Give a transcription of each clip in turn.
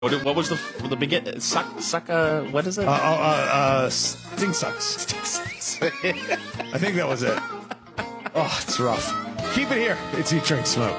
What was the begin? Suck. What is it? Stink sucks. I think that was it. Oh, it's rough. Keep it here. It's Eat, Drink, Smoke.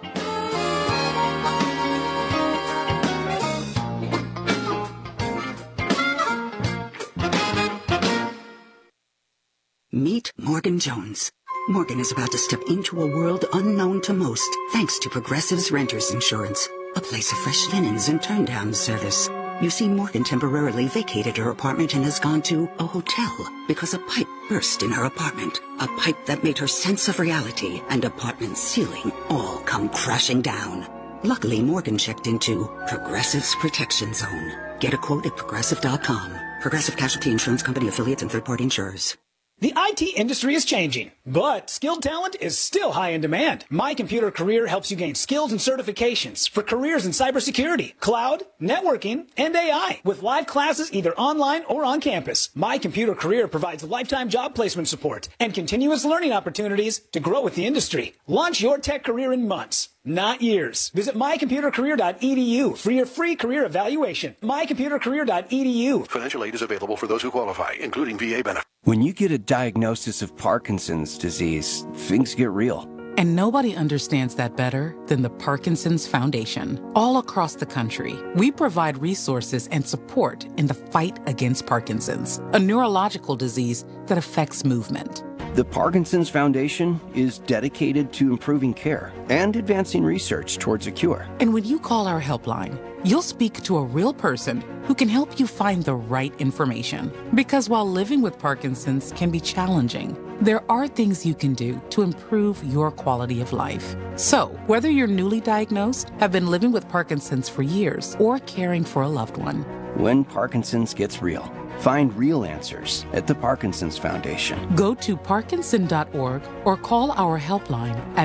Meet Morgan Jones. Morgan is about to step into a world unknown to most, thanks to Progressive's Renters Insurance, a place of fresh linens and turn-down service. You see, Morgan temporarily vacated her apartment and has gone to a hotel because a pipe burst in her apartment. A pipe that made her sense of reality and apartment ceiling all come crashing down. Luckily, Morgan checked into Progressive's Protection Zone. Get a quote at Progressive.com. Progressive Casualty Insurance Company affiliates and third-party insurers. The IT industry is changing, but skilled talent is still high in demand. My Computer Career helps you gain skills and certifications for careers in cybersecurity, cloud, networking, and AI. With live classes either online or on campus, My Computer Career provides lifetime job placement support and continuous learning opportunities to grow with the industry. Launch your tech career in months, not years. Visit mycomputercareer.edu for your free career evaluation. mycomputercareer.edu. Financial aid is available for those who qualify, including VA benefits. When you get a diagnosis of Parkinson's disease, things get real. And nobody understands that better than the Parkinson's Foundation. All across the country, we provide resources and support in the fight against Parkinson's, a neurological disease that affects movement. The Parkinson's Foundation is dedicated to improving care and advancing research towards a cure. And when you call our helpline, you'll speak to a real person who can help you find the right information. Because while living with Parkinson's can be challenging, there are things you can do to improve your quality of life. So, whether you're newly diagnosed, have been living with Parkinson's for years, or caring for a loved one, when Parkinson's gets real, find real answers at the Parkinson's Foundation. Go to parkinson.org or call our helpline at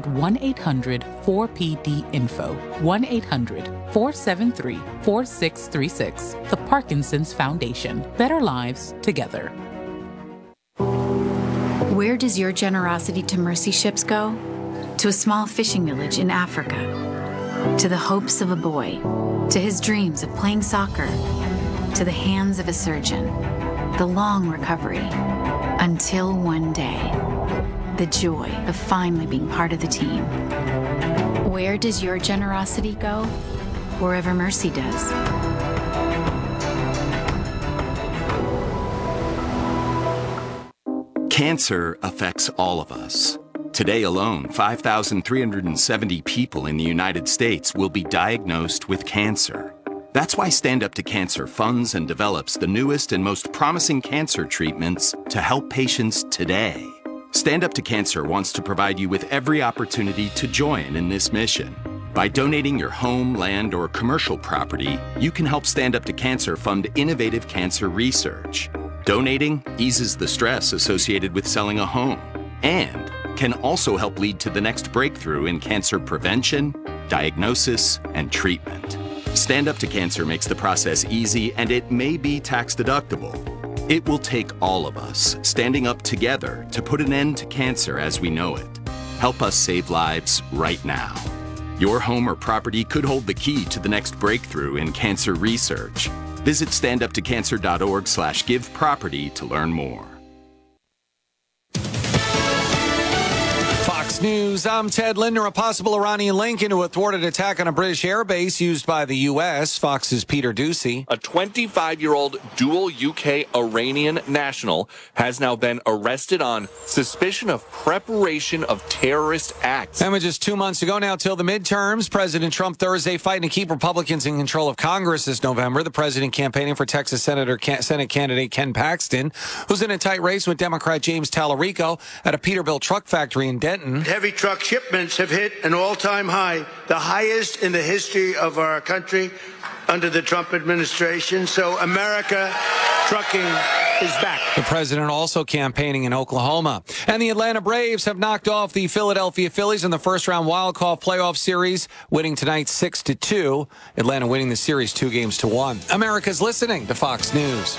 1-800-4PD-INFO, 1-800-473-4636. The Parkinson's Foundation. Better lives together. Where does your generosity to mercy ships go? To a small fishing village in Africa. To the hopes of a boy. To his dreams of playing soccer. To the hands of a surgeon. The long recovery. Until one day. The joy of finally being part of the team. Where does your generosity go? Wherever mercy does. Cancer affects all of us. Today alone, 5,370 people in the United States will be diagnosed with cancer. That's why Stand Up to Cancer funds and develops the newest and most promising cancer treatments to help patients today. Stand Up to Cancer wants to provide you with every opportunity to join in this mission. By donating your home, land, or commercial property, you can help Stand Up to Cancer fund innovative cancer research. Donating eases the stress associated with selling a home and can also help lead to the next breakthrough in cancer prevention, diagnosis, and treatment. Stand Up to Cancer makes the process easy, and it may be tax deductible. It will take all of us standing up together to put an end to cancer as we know it. Help us save lives right now. Your home or property could hold the key to the next breakthrough in cancer research. Visit standuptocancer.org/giveproperty to learn more. Fox News, I'm Ted Linder. A possible Iranian link into a thwarted attack on a British airbase used by the U.S. Fox's Peter Ducey. A 25-year-old dual UK-Iranian national has now been arrested on suspicion of preparation of terrorist acts. And just 2 months ago now till the midterms, President Trump Thursday fighting to keep Republicans in control of Congress this November. The president campaigning for Texas Senate candidate Ken Paxton, who's in a tight race with Democrat James Tallarico at a Peterbilt truck factory in Denton. Heavy truck shipments have hit an all-time high, the highest in the history of our country under the Trump administration. So America trucking is back. The president also campaigning in Oklahoma. And the Atlanta Braves have knocked off the Philadelphia Phillies in the first-round wild-card playoff series, winning tonight 6-2. Atlanta winning the series 2-1. America's listening to Fox News.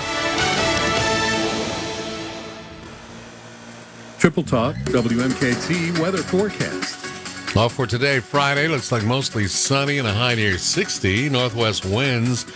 Triple Talk WMKT weather forecast. Well, for today, Friday, looks like mostly sunny and a high near 60. Northwest winds